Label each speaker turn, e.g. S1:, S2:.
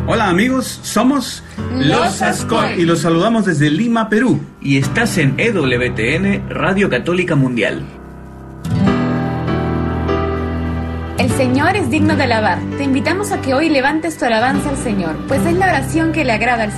S1: Hola amigos, somos
S2: Los Ascoy
S1: y los saludamos desde Lima, Perú.
S3: Y estás en EWTN, Radio Católica Mundial.
S2: El Señor es digno de alabar. Te invitamos a que hoy levantes tu alabanza al Señor, pues es la oración que le agrada al Señor.